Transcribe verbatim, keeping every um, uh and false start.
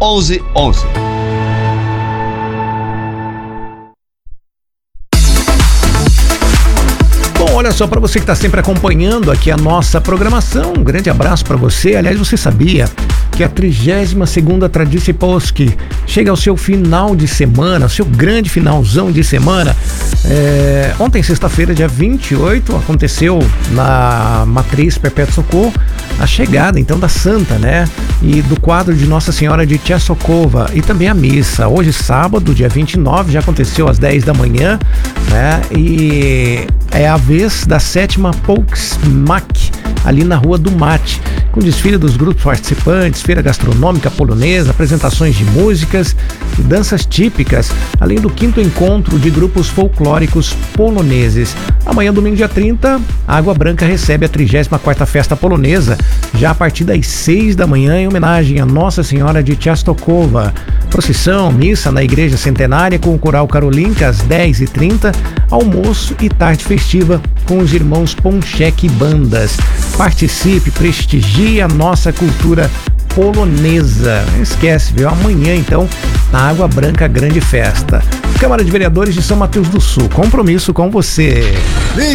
onze onze. Bom, olha só, para você que está sempre acompanhando aqui a nossa programação, um grande abraço para você. Aliás, você sabia que a trigésima segunda Tradice Polski chega ao seu final de semana, seu grande finalzão de semana? É, ontem, sexta-feira, dia vinte e oito, aconteceu na Matriz Perpétuo Socorro a chegada, então, da Santa, né? E do quadro de Nossa Senhora de Częstochowa e também a missa. Hoje, sábado, dia vinte e nove, já aconteceu às dez da manhã, né? E é a vez da sétima Polksmak, ali na Rua do Mate, com desfile dos grupos participantes, feira gastronômica polonesa, apresentações de músicas e danças típicas, além do quinto encontro de grupos folclóricos poloneses. Amanhã, domingo, dia trinta, a Água Branca recebe a trigésima quarta Festa Polonesa, já a partir das seis da manhã, em homenagem a Nossa Senhora de Częstochowa. Procissão, missa na Igreja Centenária com o Coral Karolinka às dez e trinta, almoço e tarde festiva com os irmãos Ponchek Bandas. Participe, prestigie a nossa cultura polonesa. Não esquece, viu? Amanhã, então, na Água Branca, grande festa. Câmara de Vereadores de São Mateus do Sul, compromisso com você.